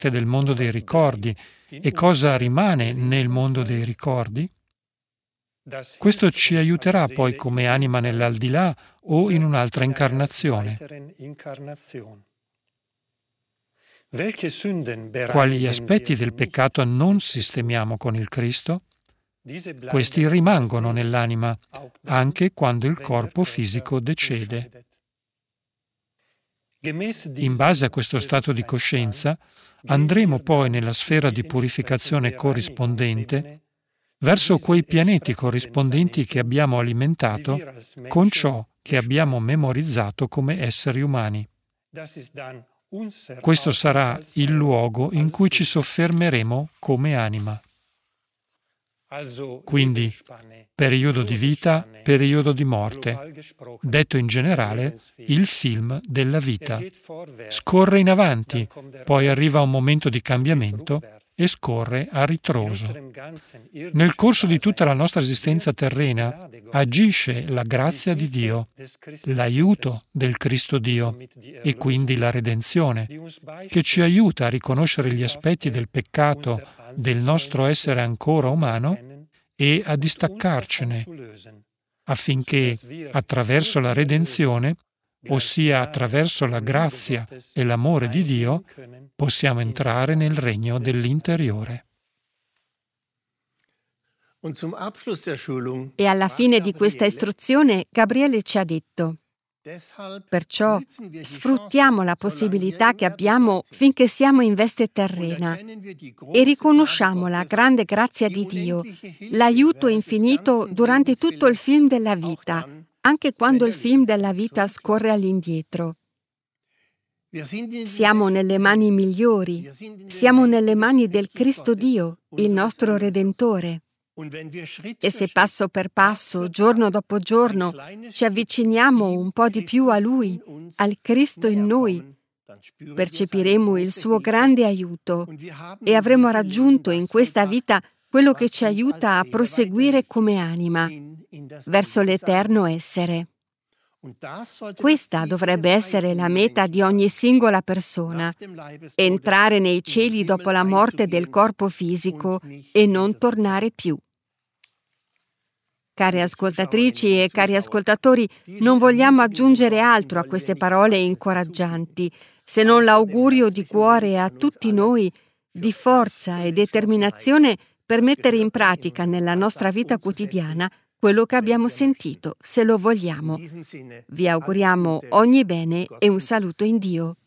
parte del mondo dei ricordi e cosa rimane nel mondo dei ricordi. Questo ci aiuterà poi come anima nell'aldilà o in un'altra incarnazione. Quali aspetti del peccato non sistemiamo con il Cristo? Questi rimangono nell'anima anche quando il corpo fisico decede. In base a questo stato di coscienza, andremo poi nella sfera di purificazione corrispondente verso quei pianeti corrispondenti che abbiamo alimentato con ciò che abbiamo memorizzato come esseri umani. Questo sarà il luogo in cui ci soffermeremo come anima. Quindi, periodo di vita, periodo di morte. Detto in generale, il film della vita. Scorre in avanti, poi arriva un momento di cambiamento e scorre a ritroso. Nel corso di tutta la nostra esistenza terrena agisce la grazia di Dio, l'aiuto del Cristo Dio e quindi la redenzione, che ci aiuta a riconoscere gli aspetti del peccato del nostro essere ancora umano e a distaccarcene, affinché attraverso la redenzione, ossia attraverso la grazia e l'amore di Dio, possiamo entrare nel regno dell'interiore. E alla fine di questa istruzione Gabriele ci ha detto: perciò sfruttiamo la possibilità che abbiamo finché siamo in veste terrena e riconosciamo la grande grazia di Dio, l'aiuto infinito durante tutto il film della vita, anche quando il film della vita scorre all'indietro. Siamo nelle mani migliori, siamo nelle mani del Cristo Dio, il nostro Redentore. E se passo per passo, giorno dopo giorno, ci avviciniamo un po' di più a Lui, al Cristo in noi, percepiremo il suo grande aiuto e avremo raggiunto in questa vita quello che ci aiuta a proseguire come anima, verso l'eterno essere. Questa dovrebbe essere la meta di ogni singola persona, entrare nei cieli dopo la morte del corpo fisico e non tornare più. Care ascoltatrici e cari ascoltatori, non vogliamo aggiungere altro a queste parole incoraggianti, se non l'augurio di cuore a tutti noi di forza e determinazione per mettere in pratica nella nostra vita quotidiana quello che abbiamo sentito, se lo vogliamo. Vi auguriamo ogni bene e un saluto in Dio.